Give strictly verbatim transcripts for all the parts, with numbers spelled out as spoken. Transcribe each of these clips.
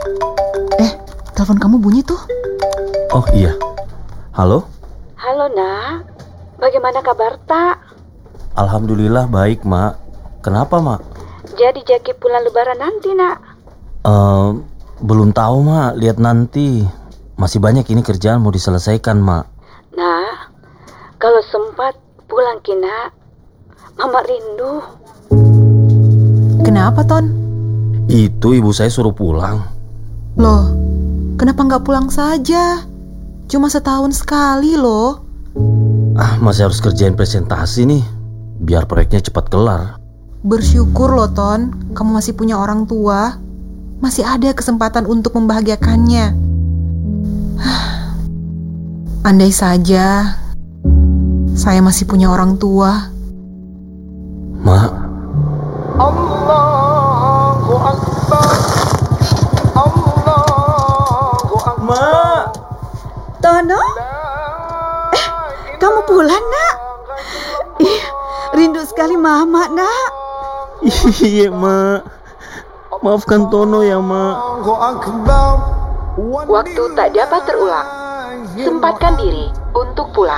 Eh, telepon kamu bunyi tuh. Oh iya. Halo? Halo nak, bagaimana kabar tak? Alhamdulillah baik, Mak. Kenapa, Mak? Jadi Jaki pulang lebaran nanti nak? Uh, belum tahu, Mak. Lihat nanti. Masih banyak ini kerjaan mau diselesaikan, Mak. Nah, kalau sempat pulang ki nak. Mama rindu. Kenapa, Ton? Itu ibu saya suruh pulang. Loh, kenapa nggak pulang saja? Cuma setahun sekali loh. Ah, masih harus kerjain presentasi nih, biar proyeknya cepat kelar. Bersyukur loh, Ton. Kamu masih punya orang tua. Masih ada kesempatan untuk membahagiakannya. Andai saja saya masih punya orang tua. Mak. Allahu Akbar. Allahu Akbar. Mak. Tono? Eh, kamu pulang nak? Ih, rindu sekali mama nak. Iya, Mak. Maafkan Tono ya, Mak. Waktu tak dapat terulang. Sempatkan diri untuk pulang.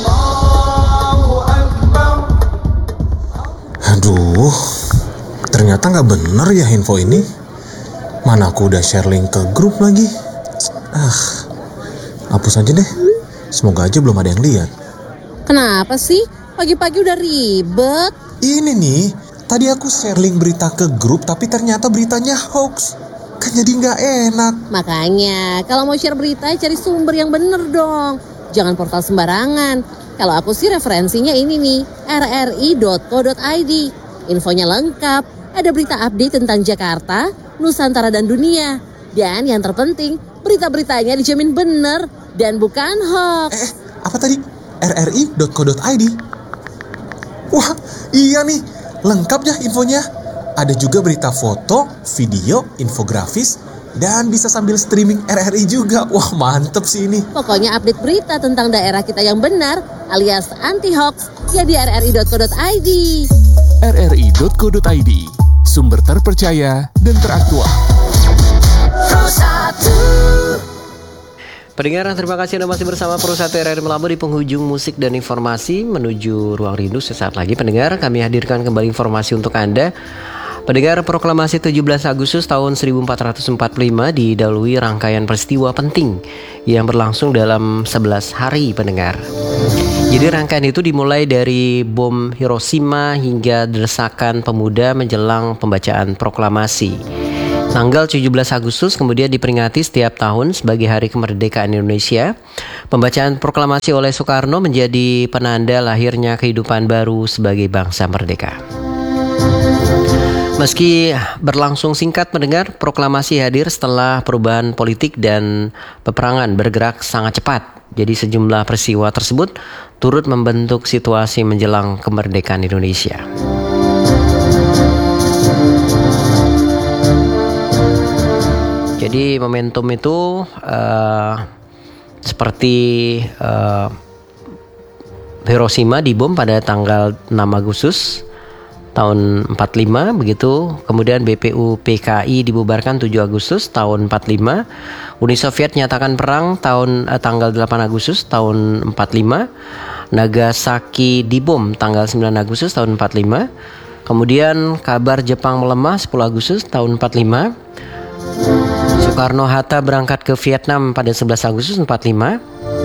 Aduh, ternyata nggak bener ya info ini. Mana aku udah share link ke grup lagi. Ah, hapus aja deh. Semoga aja belum ada yang lihat. Kenapa sih? Pagi-pagi udah ribet. Ini nih, tadi aku share link berita ke grup tapi ternyata beritanya hoax. Kan jadi nggak enak. Makanya, kalau mau share berita cari sumber yang bener dong. Jangan portal sembarangan. Kalau aku sih referensinya ini nih, r r i dot co dot i d. Infonya lengkap, ada berita update tentang Jakarta, Nusantara dan dunia. Dan yang terpenting, berita-beritanya dijamin bener dan bukan hoax. Eh, apa tadi? r r i dot co dot i d. Wah, iya nih, lengkap ya infonya. Ada juga berita foto, video, infografis, dan bisa sambil streaming R R I juga. Wah, mantep sih ini. Pokoknya update berita tentang daerah kita yang benar alias anti-hoax ya di r r i dot co dot i d. r r i dot co dot i d, sumber terpercaya dan teraktual. Pendengar, terima kasih Anda masih bersama Pro satu R R I Melambung di penghujung musik dan informasi menuju Ruang Rindu. Sesaat lagi pendengar, kami hadirkan kembali informasi untuk Anda. Pendengar, proklamasi tujuh belas Agustus tahun seribu empat ratus empat puluh lima didahului rangkaian peristiwa penting yang berlangsung dalam sebelas hari, pendengar. Jadi rangkaian itu dimulai dari bom Hiroshima hingga desakan pemuda menjelang pembacaan proklamasi. Tanggal tujuh belas Agustus kemudian diperingati setiap tahun sebagai Hari Kemerdekaan Indonesia. Pembacaan proklamasi oleh Soekarno menjadi penanda lahirnya kehidupan baru sebagai bangsa merdeka. Meski berlangsung singkat, pendengar, proklamasi hadir setelah perubahan politik dan peperangan bergerak sangat cepat. Jadi sejumlah peristiwa tersebut turut membentuk situasi menjelang kemerdekaan Indonesia. Jadi momentum itu uh, seperti uh, Hiroshima dibom pada tanggal enam Agustus tahun empat puluh lima begitu. Kemudian B P U P K I dibubarkan tujuh Agustus tahun empat puluh lima. Uni Soviet nyatakan perang tahun eh, tanggal delapan Agustus tahun empat puluh lima. Nagasaki dibom tanggal sembilan Agustus tahun empat puluh lima. Kemudian kabar Jepang melemah sepuluh Agustus tahun empat puluh lima. Soekarno-Hatta berangkat ke Vietnam pada sebelas Agustus empat puluh lima.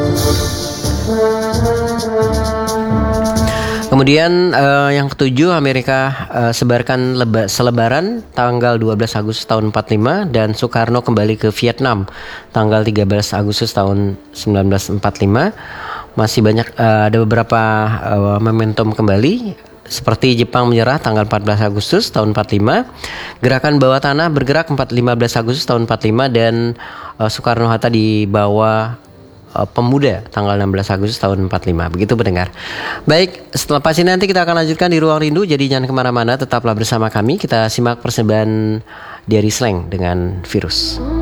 Kemudian uh, yang ketujuh, Amerika uh, sebarkan leba, selebaran tanggal dua belas Agustus tahun empat puluh lima dan Soekarno kembali ke Vietnam tanggal tiga belas Agustus tahun sembilan belas empat puluh lima. Masih banyak uh, ada beberapa uh, momentum kembali seperti Jepang menyerah tanggal empat belas Agustus tahun empat puluh lima. Gerakan bawah tanah bergerak lima belas Agustus tahun empat puluh lima dan uh, Soekarno-Hatta dibawa pemuda tanggal enam belas Agustus tahun empat puluh lima. Begitu pendengar. Baik, setelah pasti nanti kita akan lanjutkan di Ruang Rindu. Jadi jangan kemana-mana, tetaplah bersama kami. Kita simak persembahan Diary Slang dengan Virus.